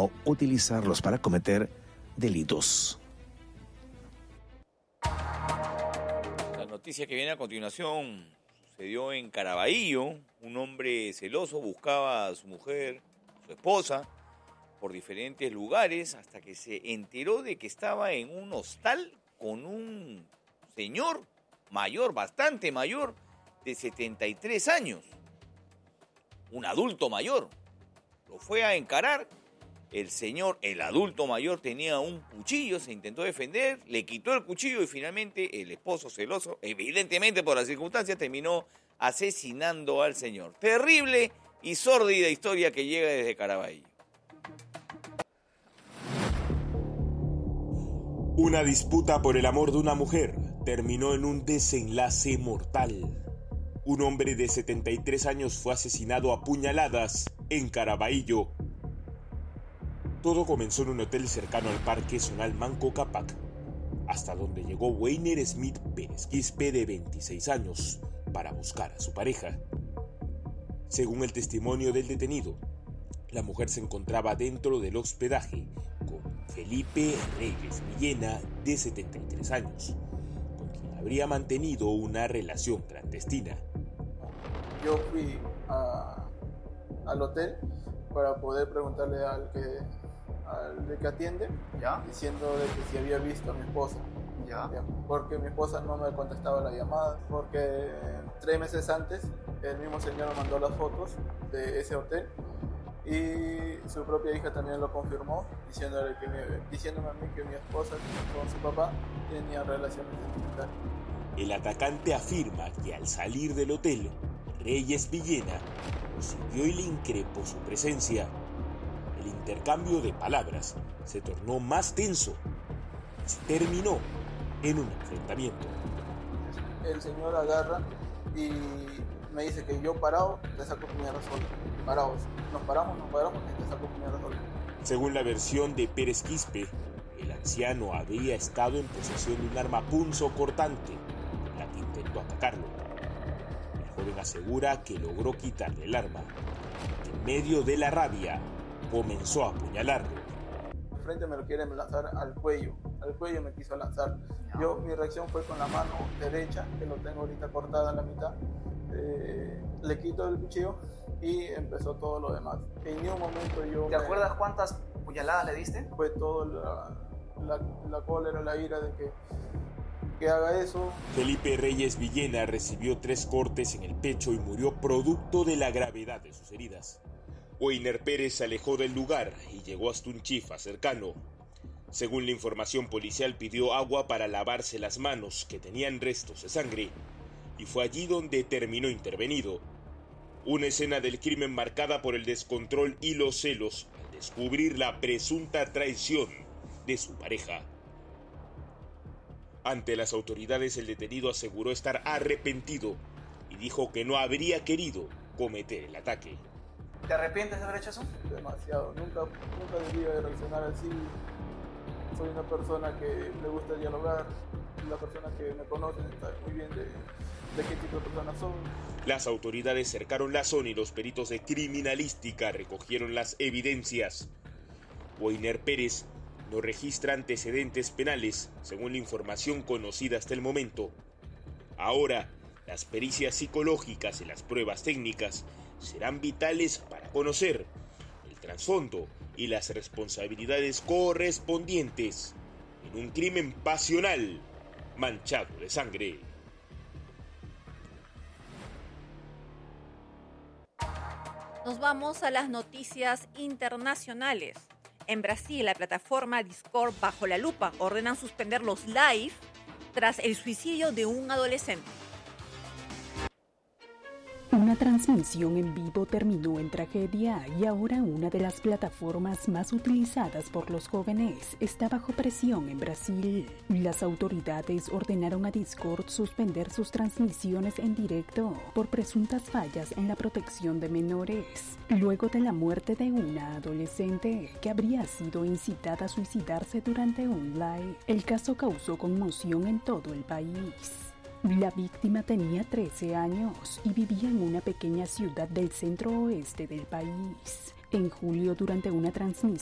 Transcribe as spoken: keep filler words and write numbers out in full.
o utilizarlos para cometer delitos. La noticia que viene a continuación sucedió en Caraballo. Un hombre celoso buscaba a su mujer, su esposa, por diferentes lugares hasta que se enteró de que estaba en un hostal con un señor mayor, bastante mayor, de setenta y tres años. Un adulto mayor. Lo fue a encarar. El señor, el adulto mayor, tenía un cuchillo, se intentó defender, le quitó el cuchillo y finalmente el esposo celoso, evidentemente por las circunstancias, terminó asesinando al señor. Terrible y sórdida historia que llega desde Caraballo. Una disputa por el amor de una mujer terminó en un desenlace mortal. Un hombre de setenta y tres años fue asesinado a puñaladas en Caraballo. Todo comenzó en un hotel cercano al Parque Zonal Manco Cápac, hasta donde llegó Weiner Smith Pérez Quispe, de veintiséis años, para buscar a su pareja. Según el testimonio del detenido, la mujer se encontraba dentro del hospedaje con Felipe Reyes Villena, de setenta y tres años, con quien habría mantenido una relación clandestina. Yo fui a, al hotel para poder preguntarle al que, al de que atiende, ¿Ya? diciendo de que si había visto a mi esposa. ¿Ya? ¿Ya? Porque mi esposa no me contestaba la llamada, porque tres meses antes el mismo señor me mandó las fotos de ese hotel y su propia hija también lo confirmó, diciéndole que mi, diciéndome a mí que mi esposa con su papá tenía relaciones sentimentales. El atacante afirma que al salir del hotel, Reyes Villena lo siguió y le increpó su presencia. El intercambio de palabras se tornó más tenso y se terminó en un enfrentamiento. El señor agarra y me dice que yo parado te saco tu mierda solo. Parados. Nos paramos, nos paramos y te saco tu mierda solo. Según la versión de Pérez Quispe, el anciano había estado en posesión de un arma punzocortante con la que intentó atacarlo. El joven asegura que logró quitarle el arma, que en medio de la rabia comenzó a apuñalarlo. De frente me lo quiere lanzar al cuello, al cuello me quiso lanzar. Yo, mi reacción fue con la mano derecha, que lo tengo ahorita cortada en la mitad, eh, le quito el cuchillo y empezó todo lo demás. En ningún momento yo... ¿Te me... acuerdas cuántas puñaladas le diste? Fue todo la, la, la cólera, la ira de que, que haga eso. Felipe Reyes Villena recibió tres cortes en el pecho y murió producto de la gravedad de sus heridas. Weiner Pérez se alejó del lugar y llegó hasta un chifa cercano. Según la información policial, pidió agua para lavarse las manos, que tenían restos de sangre, y fue allí donde terminó intervenido. Una escena del crimen marcada por el descontrol y los celos al descubrir la presunta traición de su pareja. Ante las autoridades, el detenido aseguró estar arrepentido y dijo que no habría querido cometer el ataque. ¿Te arrepientes de haber hecho eso? Demasiado. Nunca, nunca debía de reaccionar así. Soy una persona que le gusta dialogar. La persona que me conoce sabe muy bien de, de qué tipo de persona soy. Las autoridades cercaron la zona y los peritos de criminalística recogieron las evidencias. Weiner Pérez no registra antecedentes penales, según la información conocida hasta el momento. Ahora, las pericias psicológicas y las pruebas técnicas serán vitales para conocer el trasfondo y las responsabilidades correspondientes en un crimen pasional manchado de sangre. Nos vamos a las noticias internacionales. En Brasil, la plataforma Discord Bajo la Lupa ordenan suspender los live tras el suicidio de un adolescente. Una transmisión en vivo terminó en tragedia y ahora una de las plataformas más utilizadas por los jóvenes está bajo presión en Brasil. Las autoridades ordenaron a Discord suspender sus transmisiones en directo por presuntas fallas en la protección de menores, luego de la muerte de una adolescente que habría sido incitada a suicidarse durante un live. El caso causó conmoción en todo el país. La víctima tenía trece años y vivía en una pequeña ciudad del centro oeste del país. En julio, durante una transmisión